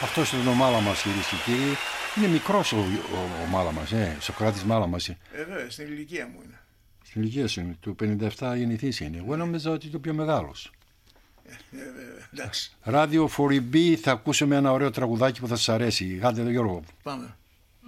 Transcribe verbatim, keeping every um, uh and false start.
Αυτός ήταν ο Μάλαμας, κυρίες και κύριοι. Είναι μικρός ο, ο, ο Μάλαμας, ε, Σοκράτης Μάλαμας. Ε, βέβαια, στην ηλικία μου είναι. Στην ηλικία σου είναι, του πενήντα επτά γεννηθής είναι. Εγώ νόμιζα ότι είναι το πιο μεγάλος. Ε, βέβαια, εντάξει. Radio φορ ι μπι, θα ακούσουμε ένα ωραίο τραγουδάκι που θα σας αρέσει. Γάντε εδώ, Γιώργο. Πάμε.